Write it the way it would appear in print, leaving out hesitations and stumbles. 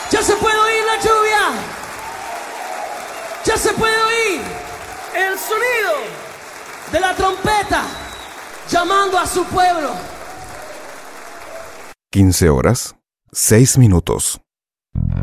Ya se puede oír la lluvia. Ya se puede oír el sonido de la trompeta llamando a su pueblo. 15 horas, 6 minutos.